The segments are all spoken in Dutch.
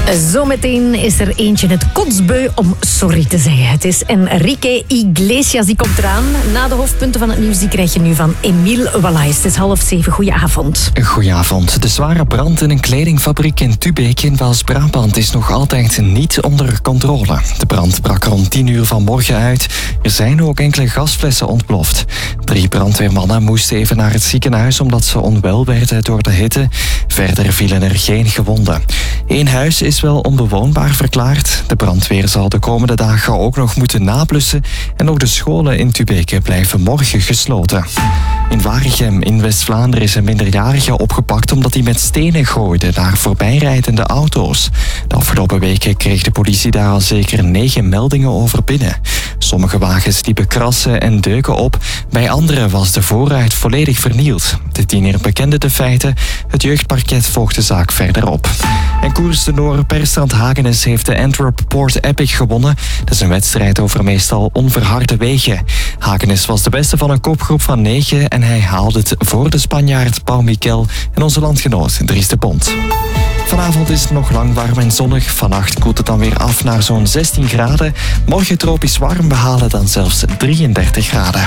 Zometeen is er eentje het kotsbeu om sorry te zeggen. Het is Enrique Iglesias, die komt eraan. Na de hoofdpunten van het nieuws die krijg je nu van Emiel Wallaes. Het is 6:30. Goedenavond. Goedenavond. De zware brand in een kledingfabriek in Tubeke in Waals-Brabant is nog altijd niet onder controle. De brand brak rond 10 uur vanmorgen uit. Er zijn ook enkele gasflessen ontploft. 3 brandweermannen moesten even naar het ziekenhuis omdat ze onwel werden door de hitte. Verder vielen er geen gewonden. 1 huis is wel onbewoonbaar verklaard. De brandweer zal de komende dagen ook nog moeten nablussen en ook de scholen in Tubeke blijven morgen gesloten. In Waregem in West-Vlaanderen is een minderjarige opgepakt omdat hij met stenen gooide naar voorbijrijdende auto's. De afgelopen weken kreeg de politie daar al zeker 9 meldingen over binnen. Sommige wagens liepen krassen en deuken op, bij andere was de voorruit volledig vernield. De tiener bekende de feiten, het jeugdparket volgt de zaak verder op. En koerstenor Perstrand Hagenes heeft de Antwerp Port Epic gewonnen. Dat is een wedstrijd over meestal onverharde wegen. Hagenes was de beste van een kopgroep van 9 en hij haalde het voor de Spanjaard Pau Miquel en onze landgenoot Dries de Pont. Vanavond is het nog lang warm en zonnig. Vannacht koelt het dan weer af naar zo'n 16 graden. Morgen tropisch warm, we halen dan zelfs 33 graden.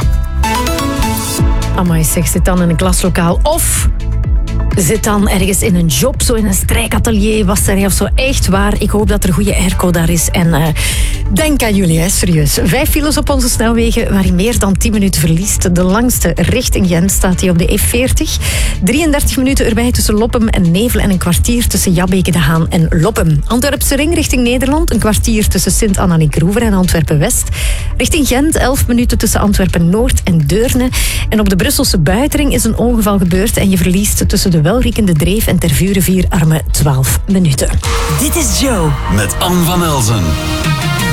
Amai, zeg, zit dan in een klaslokaal of zit dan ergens in een job, zo in een strijkatelier, wasserij of zo. Echt waar, ik hoop dat er goede airco daar is. En denk aan jullie, hè, serieus. 5 files op onze snelwegen waarin meer dan 10 minuten verliest. De langste richting Gent staat die op de E40. 33 minuten erbij tussen Loppem en Nevel en een kwartier tussen Jabbeke de Haan en Loppem. Antwerpse ring richting Nederland, een kwartier tussen Sint-Anna-Groever en Antwerpen-West. Richting Gent 11 minuten tussen Antwerpen-Noord en Deurne. En op de Brusselse buitenring is een ongeval gebeurd en je verliest tussen de Welriekende Dreef en Tervurenvier arme 12 minuten. Dit is Joe. Met Anne van Elzen.